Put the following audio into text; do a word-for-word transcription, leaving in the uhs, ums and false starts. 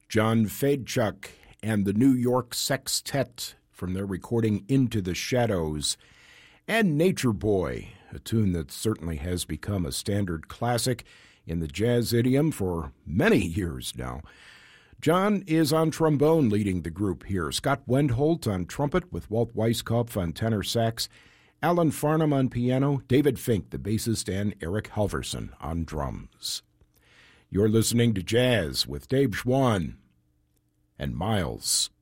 John Fedchuk and the New York Sextet from their recording Into the Shadows, and Nature Boy, a tune that certainly has become a standard classic in the jazz idiom for many years now. John is on trombone leading the group here. Scott Wendholt on trumpet with Walt Weiskopf on tenor sax, Alan Farnham on piano, David Fink, the bassist, and Eric Halverson on drums. You're listening to Jazz with Dave Schwann and Miles.